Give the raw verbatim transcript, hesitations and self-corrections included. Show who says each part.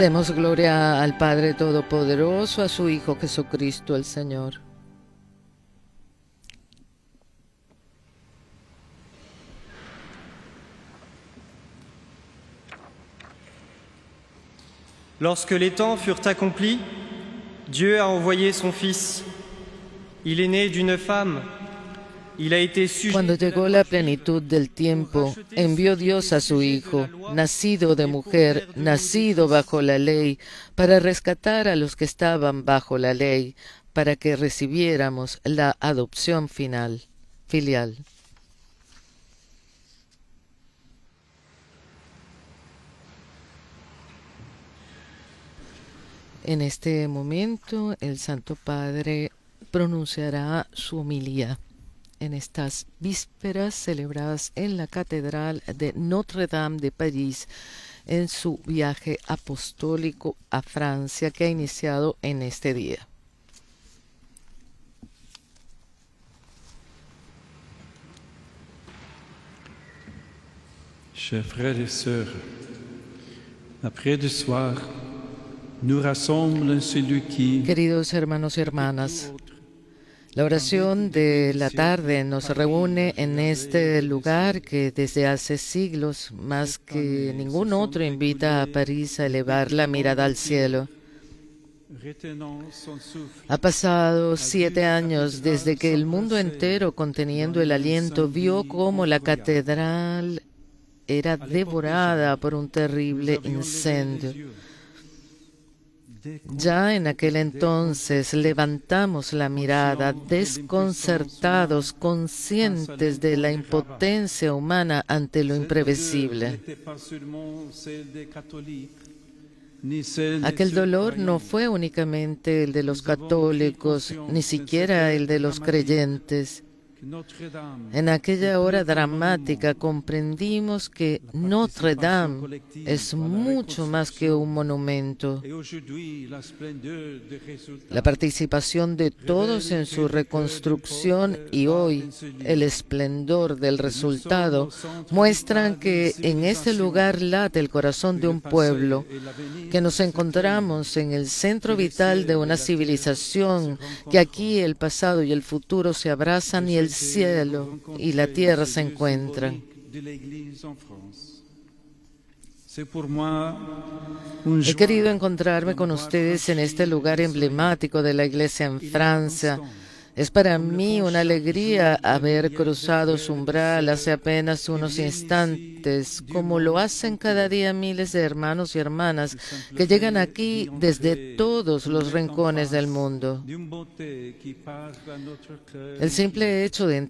Speaker 1: Demos gloria al Padre Todopoderoso, a su Hijo Jesucristo el Señor.
Speaker 2: Lorsque les temps furent accomplis, Dieu a envoyé son Fils. Il est né d'une femme. Il a été sujet
Speaker 1: Cuando
Speaker 2: de la
Speaker 1: llegó la plenitud del tiempo, envió Dios a su Hijo, nacido de mujer, nacido bajo la ley, para rescatar a los que estaban bajo la ley, para que recibiéramos la adopción final, filial. En este momento, el Santo Padre pronunciará su homilía en estas vísperas celebradas en la Catedral de Notre-Dame de París, en su viaje apostólico a Francia que ha iniciado en este día.
Speaker 3: Chers frères et sœurs, après du soir, nous rassemble celui qui,
Speaker 1: Queridos hermanos y hermanas, la oración de la tarde nos reúne en este lugar que desde hace siglos, más que ningún otro, invita a París a elevar la mirada al cielo.
Speaker 3: retenant son souffle,
Speaker 1: Ha pasado siete años desde que el mundo entero, conteniendo el aliento, vio cómo la catedral era devorada por un terrible incendio. Ya en aquel entonces levantamos la mirada, desconcertados, conscientes de la impotencia humana ante lo imprevisible. Aquel dolor no fue únicamente el de los católicos, ni siquiera el de los creyentes. En aquella hora dramática comprendimos que Notre Dame es mucho más que un monumento. La participación de todos en su reconstrucción y hoy el esplendor del resultado muestran que en este lugar late el corazón de un pueblo, que nos encontramos en el centro vital de una civilización, que aquí el pasado y el futuro se abrazan y el cielo y la tierra se encuentran. He querido encontrarme con ustedes en este lugar emblemático de la Iglesia en Francia. Es para mí una alegría haber cruzado su umbral hace apenas unos instantes, como lo hacen cada día miles de hermanos y hermanas que llegan aquí desde todos los rincones del mundo. El simple hecho de